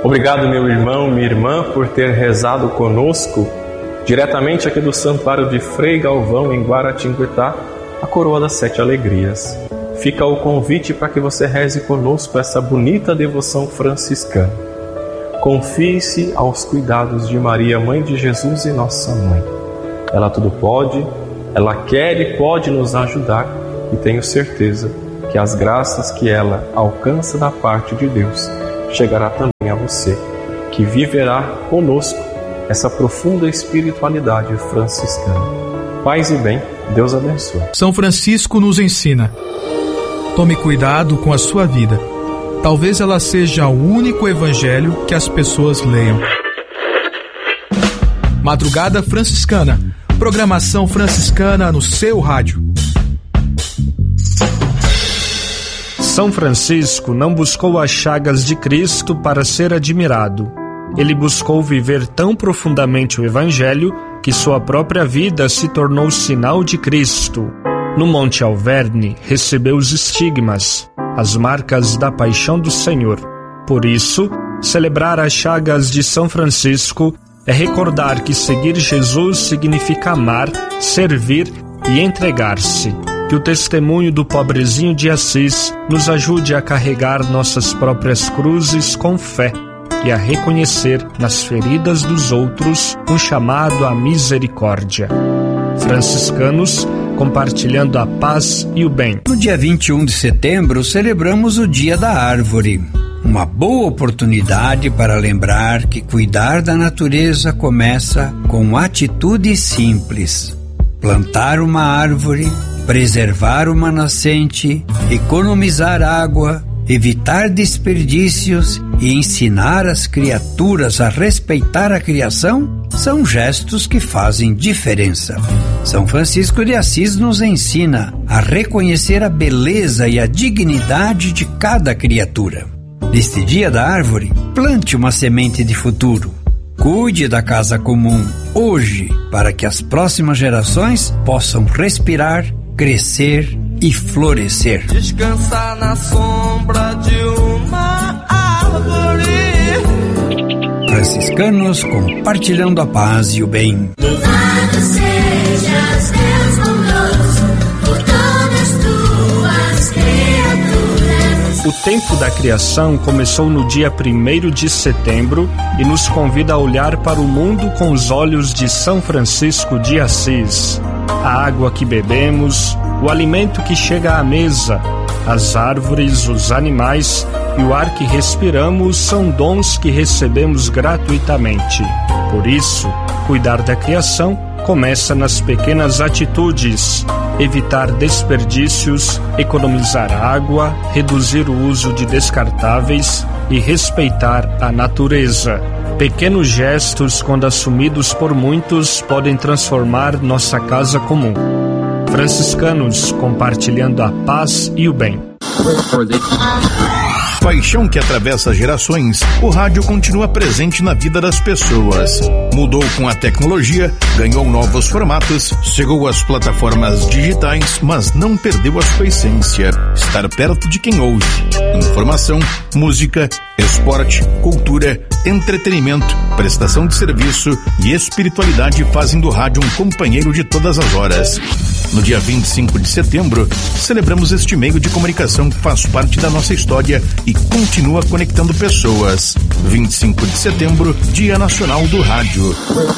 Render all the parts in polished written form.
Obrigado, meu irmão, minha irmã, por ter rezado conosco, diretamente aqui do Santuário de Frei Galvão, em Guaratinguetá, a Coroa das 7 Alegrias. Fica o convite para que você reze conosco essa bonita devoção franciscana. Confie-se aos cuidados de Maria, Mãe de Jesus e Nossa Mãe. Ela tudo pode, ela quer e pode nos ajudar, e tenho certeza que as graças que ela alcança da parte de Deus chegará também a você, que viverá conosco essa profunda espiritualidade franciscana. Paz e bem, Deus abençoe. São Francisco nos ensina: tome cuidado com a sua vida. Talvez ela seja o único evangelho que as pessoas leiam. Madrugada Franciscana. Programação franciscana no seu rádio. São Francisco não buscou as chagas de Cristo para ser admirado. Ele buscou viver tão profundamente o Evangelho que sua própria vida se tornou sinal de Cristo. No Monte Alverne, recebeu os estigmas, as marcas da paixão do Senhor. Por isso, celebrar as chagas de São Francisco é recordar que seguir Jesus significa amar, servir e entregar-se. Que o testemunho do pobrezinho de Assis nos ajude a carregar nossas próprias cruzes com fé e a reconhecer nas feridas dos outros um chamado à misericórdia. Franciscanos, compartilhando a paz e o bem. No dia 21 de setembro, celebramos o Dia da Árvore. Uma boa oportunidade para lembrar que cuidar da natureza começa com atitudes simples. Plantar uma árvore, preservar uma nascente, economizar água, evitar desperdícios e ensinar as criaturas a respeitar a criação são gestos que fazem diferença. São Francisco de Assis nos ensina a reconhecer a beleza e a dignidade de cada criatura. Neste Dia da Árvore, plante uma semente de futuro. Cuide da casa comum hoje para que as próximas gerações possam respirar, crescer e florescer. Descansar na sombra de uma árvore. Franciscanos compartilhando a paz e o bem. Louvado sejas, Deus bondoso, por todas tuas criaturas. O tempo da criação começou no dia 1º de setembro e nos convida a olhar para o mundo com os olhos de São Francisco de Assis. A água que bebemos, o alimento que chega à mesa, as árvores, os animais e o ar que respiramos são dons que recebemos gratuitamente. Por isso, cuidar da criação começa nas pequenas atitudes: evitar desperdícios, economizar água, reduzir o uso de descartáveis e respeitar a natureza. Pequenos gestos, quando assumidos por muitos, podem transformar nossa casa comum. Franciscanos compartilhando a paz e o bem. Paixão que atravessa gerações, o rádio continua presente na vida das pessoas. Mudou com a tecnologia, ganhou novos formatos, chegou às plataformas digitais, mas não perdeu a sua essência: estar perto de quem ouve. Informação, música, esporte, cultura, entretenimento, prestação de serviço e espiritualidade fazem do rádio um companheiro de todas as horas. No dia 25 de setembro, celebramos este meio de comunicação que faz parte da nossa história e continua conectando pessoas. 25 de setembro, Dia Nacional do Rádio.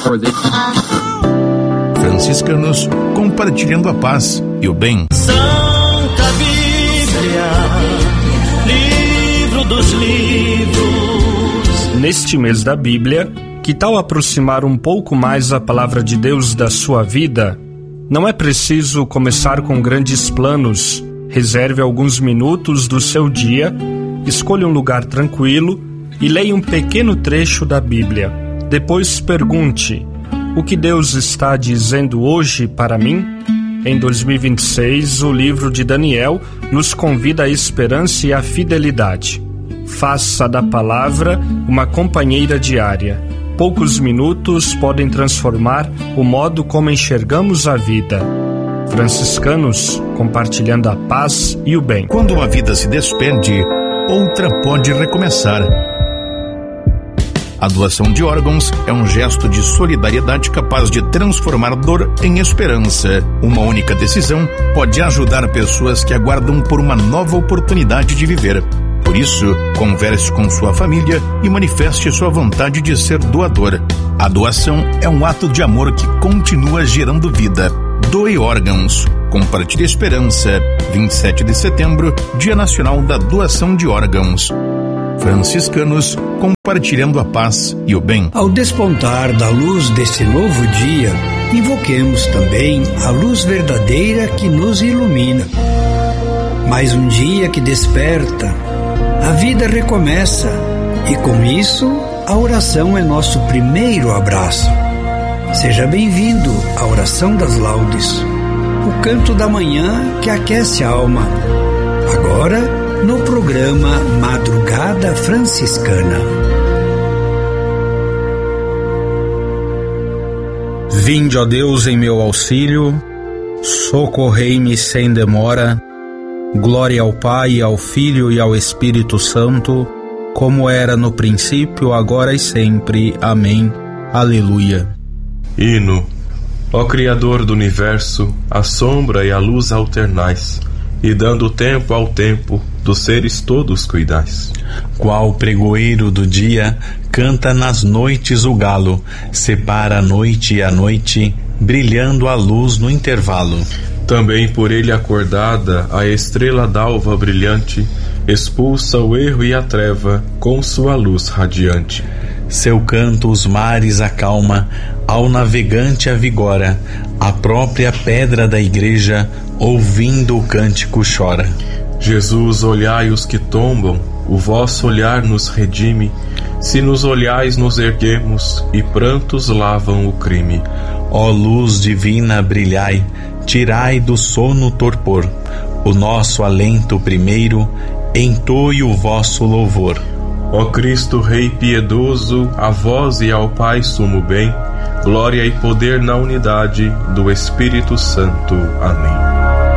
Franciscanos compartilhando a paz e o bem. Santa Bíblia, livro dos livros. Neste mês da Bíblia, que tal aproximar um pouco mais a palavra de Deus da sua vida? Não é preciso começar com grandes planos. Reserve alguns minutos do seu dia, escolha um lugar tranquilo e leia um pequeno trecho da Bíblia. Depois pergunte: o que Deus está dizendo hoje para mim? Em 2026, o livro de Daniel nos convida à esperança e à fidelidade. Faça da palavra uma companheira diária. Poucos minutos podem transformar o modo como enxergamos a vida. Franciscanos compartilhando a paz e o bem. Quando uma vida se despede, outra pode recomeçar. A doação de órgãos é um gesto de solidariedade capaz de transformar dor em esperança. Uma única decisão pode ajudar pessoas que aguardam por uma nova oportunidade de viver. Por isso, converse com sua família e manifeste sua vontade de ser doador. A doação é um ato de amor que continua gerando vida. Doe órgãos. Compartilhe esperança. 27 de setembro, Dia Nacional da Doação de Órgãos. Franciscanos, compartilhando a paz e o bem. Ao despontar da luz desse novo dia, invoquemos também a luz verdadeira que nos ilumina. Mais um dia que desperta, a vida recomeça e com isso a oração é nosso primeiro abraço. Seja bem-vindo à Oração das Laudes, o canto da manhã que aquece a alma. Agora, no programa Madrugada Franciscana. Vinde, ó Deus, em meu auxílio, socorrei-me sem demora. Glória ao Pai, ao Filho e ao Espírito Santo, como era no princípio, agora e sempre. Amém. Aleluia. Hino. Ó Criador do Universo, a sombra e a luz alternais, e dando tempo ao tempo, dos seres todos cuidais. Qual pregoeiro do dia, canta nas noites o galo, separa a noite e a noite, brilhando a luz no intervalo. Também por ele acordada, a estrela d'alva brilhante, expulsa o erro e a treva, com sua luz radiante. Seu canto os mares acalma, ao navegante avigora, a própria pedra da igreja, ouvindo o cântico chora. Jesus, olhai os que tombam, o vosso olhar nos redime, se nos olhais nos erguemos, e prantos lavam o crime. Ó luz divina, brilhai, tirai do sono torpor, o nosso alento primeiro, entoe o vosso louvor. Ó Cristo Rei piedoso, a vós e ao Pai sumo bem, glória e poder na unidade do Espírito Santo. Amém.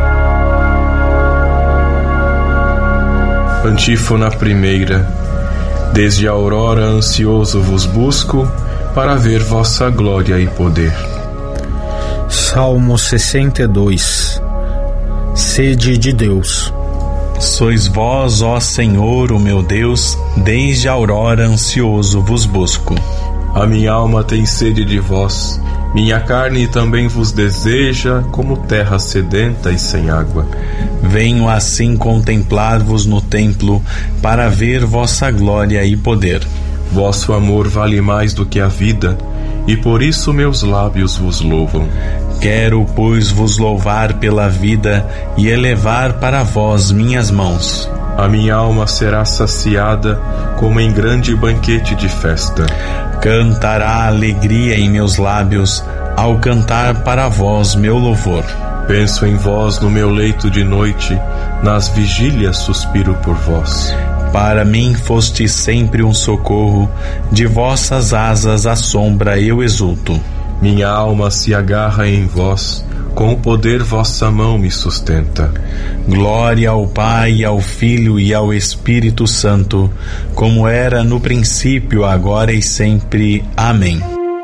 Antífona primeira. Desde a aurora ansioso vos busco, para ver vossa glória e poder. Salmo 62. Sede de Deus. Sois vós, ó Senhor, o meu Deus, desde a aurora ansioso vos busco. A minha alma tem sede de vós, minha carne também vos deseja, como terra sedenta e sem água. Venho assim contemplar-vos no templo, para ver vossa glória e poder. Vosso amor vale mais do que a vida, e por isso meus lábios vos louvam. Quero, pois, vos louvar pela vida e elevar para vós minhas mãos. A minha alma será saciada como em grande banquete de festa. Cantará alegria em meus lábios ao cantar para vós meu louvor. Penso em vós no meu leito de noite, nas vigílias suspiro por vós. Para mim foste sempre um socorro, de vossas asas à sombra eu exulto. Minha alma se agarra em vós, com o poder vossa mão me sustenta. Glória ao Pai, ao Filho e ao Espírito Santo, como era no princípio, agora e sempre. Amém.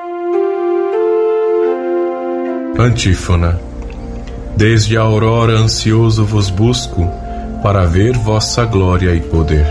Antífona. Desde a aurora ansioso vos busco, para ver vossa glória e poder.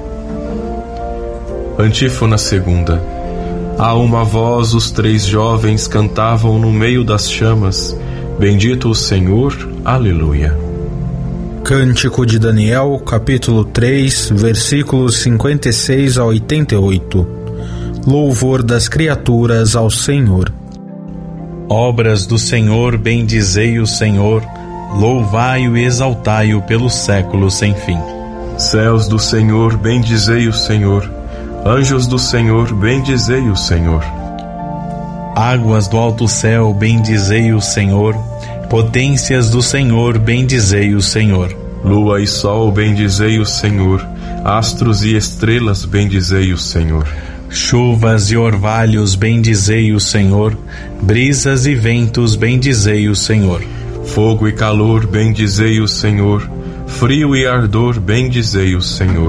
Antífona segunda. A uma voz os três jovens cantavam no meio das chamas, bendito o Senhor, aleluia. Cântico de Daniel, capítulo 3, versículos 56 a 88. Louvor das criaturas ao Senhor. Obras do Senhor, bendizei o Senhor, louvai-o e exaltai-o pelos séculos sem fim. Céus do Senhor, bendizei o Senhor. Anjos do Senhor, bendizei o Senhor. Águas do alto céu, bendizei o Senhor. Potências do Senhor, bendizei o Senhor. Lua e sol, bendizei o Senhor. Astros e estrelas, bendizei o Senhor. Chuvas e orvalhos, bendizei o Senhor. Brisas e ventos, bendizei o Senhor. Fogo e calor, bendizei o Senhor. Frio e ardor, bendizei o Senhor.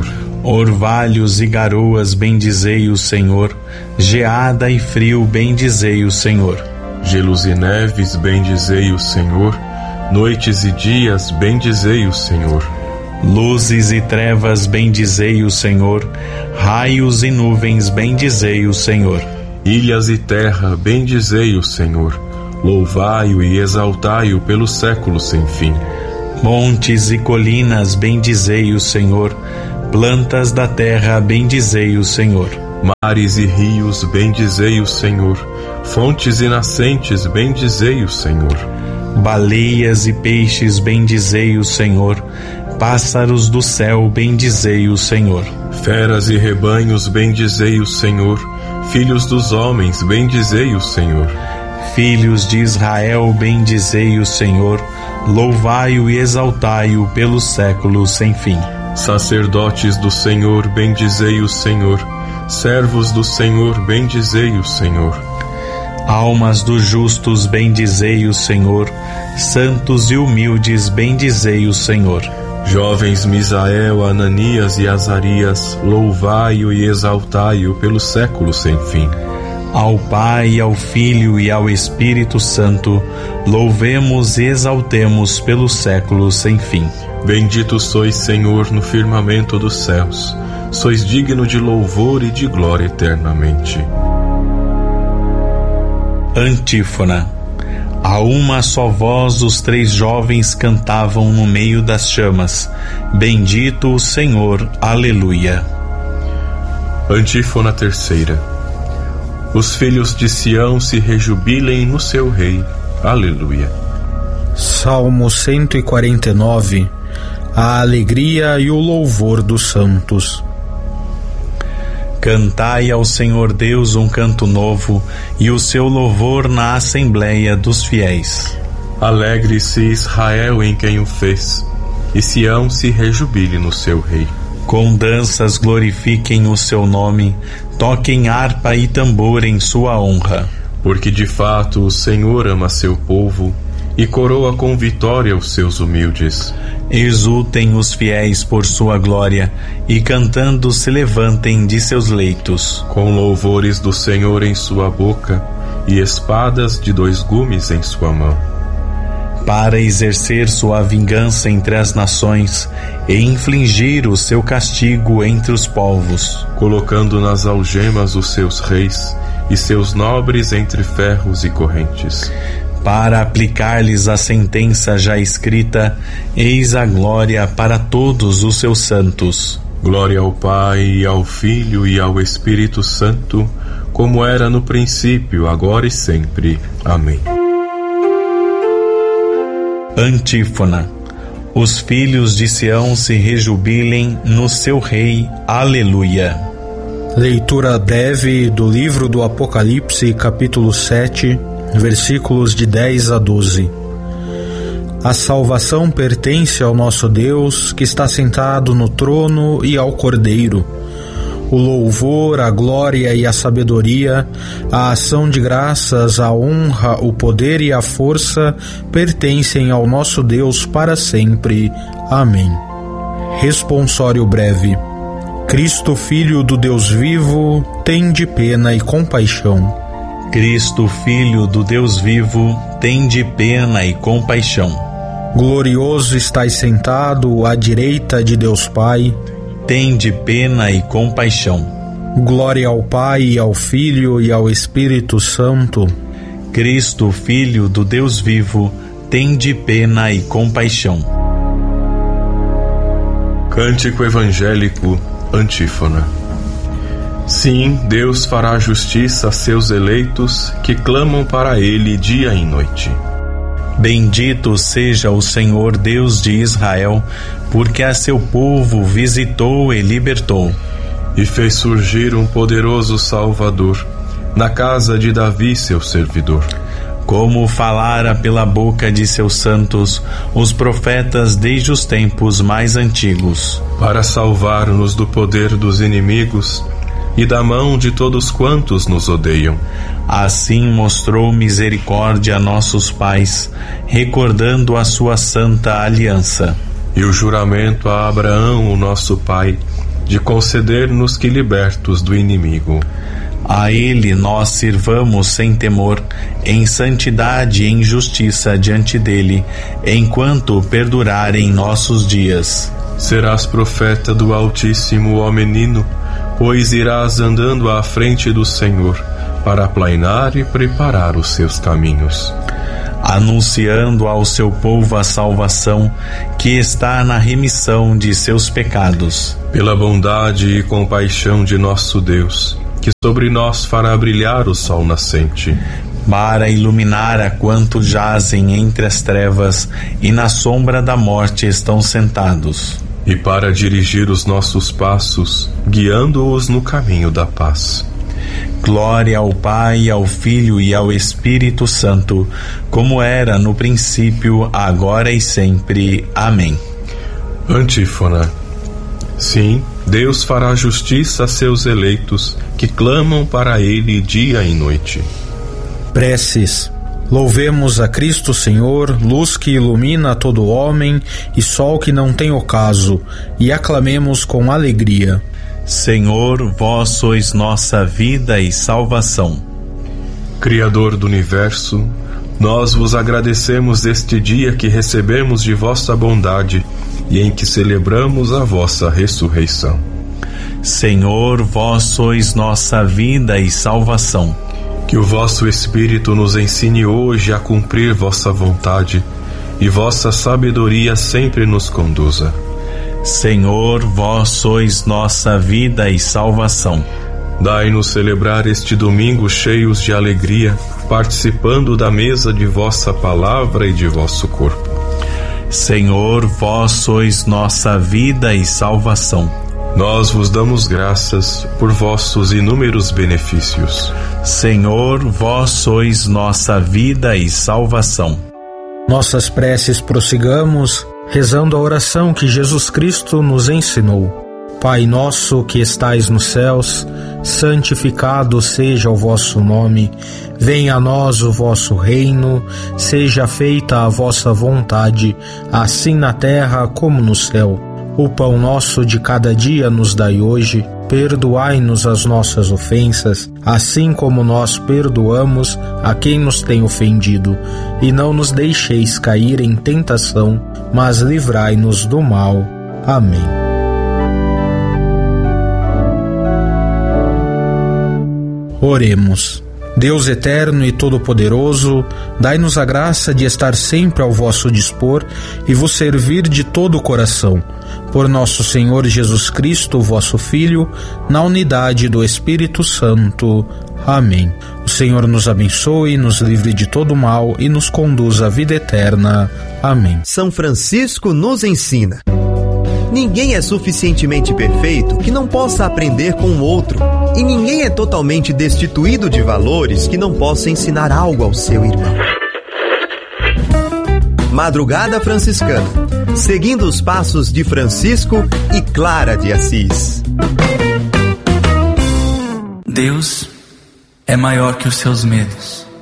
Orvalhos e garoas, bendizei o Senhor. Geada e frio, bendizei o Senhor. Gelos e neves, bendizei o Senhor. Noites e dias, bendizei o Senhor. Luzes e trevas, bendizei o Senhor. Raios e nuvens, bendizei o Senhor. Ilhas e terra, bendizei o Senhor. Louvai-o e exaltai-o pelos séculos sem fim. Montes e colinas, bendizei o Senhor. Plantas da terra, bendizei o Senhor. Mares e rios, bendizei o Senhor. Fontes e nascentes, bendizei o Senhor. Baleias e peixes, bendizei o Senhor. Pássaros do céu, bendizei o Senhor. Feras e rebanhos, bendizei o Senhor. Filhos dos homens, bendizei o Senhor. Filhos de Israel, bendizei o Senhor. Louvai-o e exaltai-o pelos séculos sem fim. Sacerdotes do Senhor, bendizei o Senhor. Servos do Senhor, bendizei o Senhor. Almas dos justos, bendizei o Senhor. Santos e humildes, bendizei o Senhor. Jovens Misael, Ananias e Azarias, louvai-o e exaltai-o pelos séculos sem fim. Ao Pai, ao Filho e ao Espírito Santo, louvemos e exaltemos pelos séculos sem fim. Bendito sois, Senhor, no firmamento dos céus. Sois digno de louvor e de glória eternamente. Antífona. A uma só voz os três jovens cantavam no meio das chamas: Bendito o Senhor, aleluia. Antífona terceira. Os filhos de Sião se rejubilem no seu rei, aleluia. Salmo 149. A alegria e o louvor dos santos. Cantai ao Senhor Deus um canto novo, e o seu louvor na assembleia dos fiéis. Alegre-se Israel em quem o fez, e Sião se rejubile no seu rei. Com danças glorifiquem o seu nome, toquem harpa e tambor em sua honra. Porque de fato o Senhor ama seu povo, e coroa com vitória os seus humildes. Exultem os fiéis por sua glória, e cantando se levantem de seus leitos. Com louvores do Senhor em sua boca, e espadas de 2 gumes em sua mão. Para exercer sua vingança entre as nações, e infligir o seu castigo entre os povos. Colocando nas algemas os seus reis, e seus nobres entre ferros e correntes. Para aplicar-lhes a sentença já escrita, eis a glória para todos os seus santos. Glória ao Pai, e ao Filho e ao Espírito Santo, como era no princípio, agora e sempre. Amém. Antífona. Os filhos de Sião se rejubilem no seu rei. Aleluia. Leitura breve do livro do Apocalipse, capítulo 7, versículos de 10 a 12. A salvação pertence ao nosso Deus, que está sentado no trono, e ao Cordeiro. O louvor, a glória e a sabedoria, a ação de graças, a honra, o poder e a força pertencem ao nosso Deus para sempre. Amém. Responsório breve. Cristo, Filho do Deus vivo, tende pena e compaixão. Cristo, Filho do Deus vivo, tende pena e compaixão. Glorioso estais sentado à direita de Deus Pai, tende pena e compaixão. Glória ao Pai, e ao Filho e ao Espírito Santo. Cristo, Filho do Deus vivo, tende pena e compaixão. Cântico evangélico, antífona. Sim, Deus fará justiça a seus eleitos que clamam para Ele dia e noite. Bendito seja o Senhor Deus de Israel, porque a seu povo visitou e libertou. E fez surgir um poderoso Salvador na casa de Davi, seu servidor. Como falara pela boca de seus santos os profetas desde os tempos mais antigos. Para salvar-nos do poder dos inimigos e da mão de todos quantos nos odeiam. Assim mostrou misericórdia a nossos pais, recordando a sua santa aliança. E o juramento a Abraão, o nosso pai, de conceder-nos que libertos do inimigo. A Ele nós sirvamos sem temor, em santidade e em justiça diante dEle, enquanto perdurarem nossos dias. Serás profeta do Altíssimo, ó menino, pois irás andando à frente do Senhor, para aplainar e preparar os seus caminhos, anunciando ao seu povo a salvação que está na remissão de seus pecados. Pela bondade e compaixão de nosso Deus, que sobre nós fará brilhar o sol nascente, para iluminar a quantos jazem entre as trevas e na sombra da morte estão sentados, e para dirigir os nossos passos, guiando-os no caminho da paz. Glória ao Pai, ao Filho e ao Espírito Santo, como era no princípio, agora e sempre. Amém. Antífona. Sim, Deus fará justiça a seus eleitos, que clamam para Ele dia e noite. Preces. Louvemos a Cristo Senhor, luz que ilumina todo homem e sol que não tem ocaso, e aclamemos com alegria. Senhor, vós sois nossa vida e salvação. Criador do universo, nós vos agradecemos este dia que recebemos de vossa bondade e em que celebramos a vossa ressurreição. Senhor, vós sois nossa vida e salvação. Que o vosso Espírito nos ensine hoje a cumprir vossa vontade e vossa sabedoria sempre nos conduza. Senhor, vós sois nossa vida e salvação. Dai-nos celebrar este domingo cheios de alegria, participando da mesa de vossa palavra e de vosso corpo. Senhor, vós sois nossa vida e salvação. Nós vos damos graças por vossos inúmeros benefícios. Senhor, vós sois nossa vida e salvação. Nossas preces prossigamos, rezando a oração que Jesus Cristo nos ensinou. Pai nosso que estais nos céus, santificado seja o vosso nome. Venha a nós o vosso reino, seja feita a vossa vontade, assim na terra como no céu. O pão nosso de cada dia nos dai hoje, perdoai-nos as nossas ofensas, assim como nós perdoamos a quem nos tem ofendido, e não nos deixeis cair em tentação, mas livrai-nos do mal. Amém. Oremos. Deus eterno e todo-poderoso, dai-nos a graça de estar sempre ao vosso dispor e vos servir de todo o coração. Por nosso Senhor Jesus Cristo, vosso Filho, na unidade do Espírito Santo. Amém. O Senhor nos abençoe, nos livre de todo mal e nos conduz à vida eterna. Amém. São Francisco nos ensina: ninguém é suficientemente perfeito que não possa aprender com o outro, e ninguém é totalmente destituído de valores que não possa ensinar algo ao seu irmão. Madrugada Franciscana, seguindo os passos de Francisco e Clara de Assis. Deus é maior que os seus medos.